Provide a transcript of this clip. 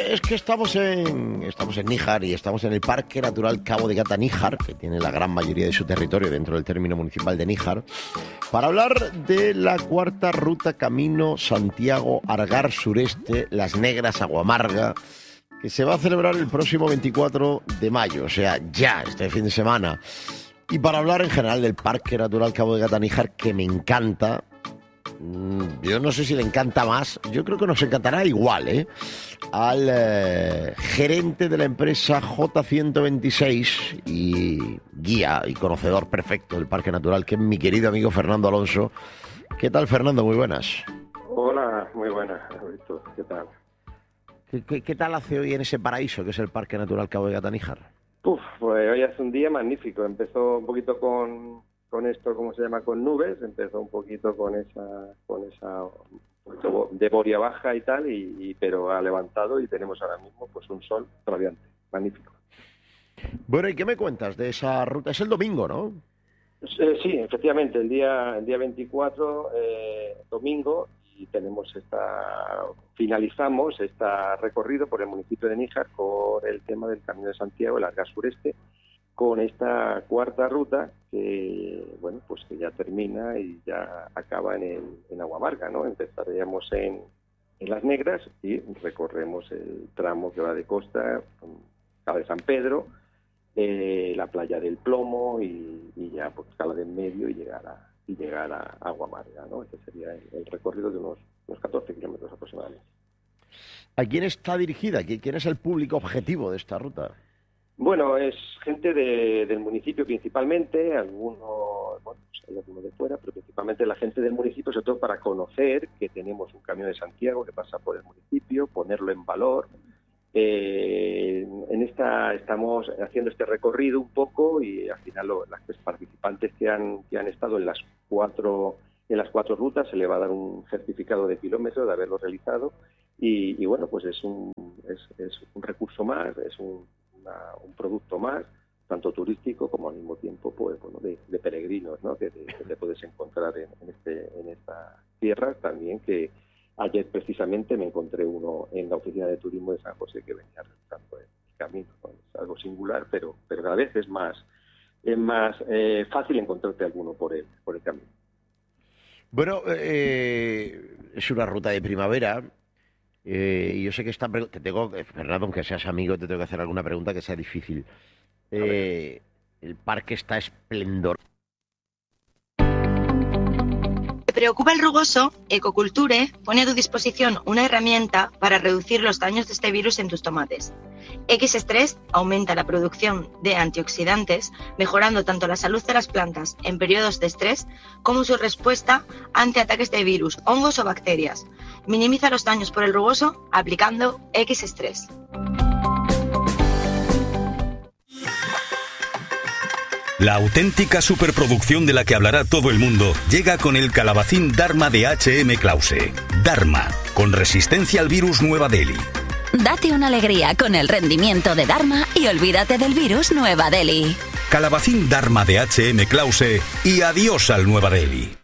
es que estamos en Níjar y estamos en el Parque Natural Cabo de Gata Níjar, que tiene la gran mayoría de su territorio dentro del término municipal de Níjar, para hablar de la cuarta ruta Camino Santiago-Argar Sureste, Las Negras, Aguamarga, que se va a celebrar el próximo 24 de mayo, o sea, ya, este fin de semana. Y para hablar en general del Parque Natural Cabo de Gata Níjar, que me encanta, yo no sé si le encanta más, yo creo que nos encantará igual, al gerente de la empresa J126 y guía y conocedor perfecto del Parque Natural, que es mi querido amigo Fernando Alonso. ¿Qué tal, Fernando? Muy buenas. Hola, muy buenas, Roberto. ¿Qué tal? ¿Qué tal hace hoy en ese paraíso que es el Parque Natural Cabo de Gata Níjar? Pues hoy hace un día magnífico. Empezó un poquito con esto, ¿cómo se llama? Con nubes. Empezó un poquito con esa de boria baja y tal, pero ha levantado y tenemos ahora mismo pues un sol radiante, magnífico. Bueno, ¿y qué me cuentas de esa ruta? Es el domingo, ¿no? Sí, efectivamente, el día 24, domingo, y finalizamos este recorrido por el municipio de Níjar con el tema del Camino de Santiago, el Argar Sureste, con esta cuarta ruta que, bueno, pues que ya termina y ya acaba en Aguamarga, ¿no? Empezaríamos en Las Negras y recorremos el tramo que va de costa, Cala de San Pedro, la playa del Plomo y ya pues Cala del Medio y llegar a Aguamarga, ¿no? Este sería el recorrido de unos 14 kilómetros aproximadamente. ¿A quién está dirigida? ¿Quién es el público objetivo de esta ruta? Bueno, es gente del municipio principalmente, algunos de fuera, pero principalmente la gente del municipio, sobre todo para conocer que tenemos un Camino de Santiago que pasa por el municipio, ponerlo en valor. Estamos haciendo este recorrido un poco y al final los participantes que han estado en las cuatro rutas se le va a dar un certificado de kilómetros de haberlo realizado y bueno, pues es un recurso más, es un producto más, tanto turístico como al mismo tiempo pues bueno de peregrinos, ¿no? que te puedes encontrar en esta tierra también, que ayer precisamente me encontré uno en la oficina de turismo de San José que venía realizando el camino, ¿no? Es algo singular, pero cada vez es más fácil encontrarte alguno por el camino. Bueno, es una ruta de primavera. Y yo sé que Fernando, aunque seas amigo, te tengo que hacer alguna pregunta que sea difícil. El parque está esplendoroso. ¿Te preocupa el rugoso? Ecoculture pone a tu disposición una herramienta para reducir los daños de este virus en tus tomates. X-Stress aumenta la producción de antioxidantes, mejorando tanto la salud de las plantas en periodos de estrés como su respuesta ante ataques de virus, hongos o bacterias. Minimiza los daños por el rugoso aplicando X-Stress. La auténtica superproducción de la que hablará todo el mundo llega con el calabacín Dharma de H.M. Clause. Dharma, con resistencia al virus Nueva Delhi. Date una alegría con el rendimiento de Dharma y olvídate del virus Nueva Delhi. Calabacín Dharma de H.M. Clause y adiós al Nueva Delhi.